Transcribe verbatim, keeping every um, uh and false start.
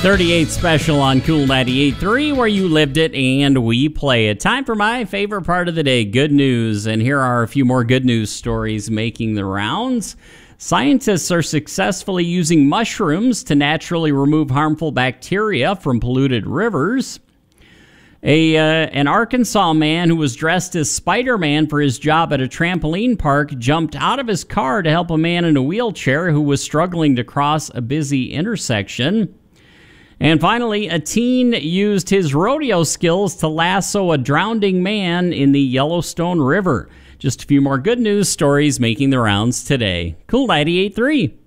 thirty-eight special on Cool ninety-eight point three, where you lived it and we play it. Time for my favorite part of the day, good news. And here are a few more good news stories making the rounds. Scientists are successfully using mushrooms to naturally remove harmful bacteria from polluted rivers. A, uh, an Arkansas man who was dressed as Spider-Man for his job at a trampoline park jumped out of his car to help a man in a wheelchair who was struggling to cross a busy intersection. And finally, a teen used his rodeo skills to lasso a drowning man in the Yellowstone River. Just a few more good news stories making the rounds today. Cool ninety-eight point three.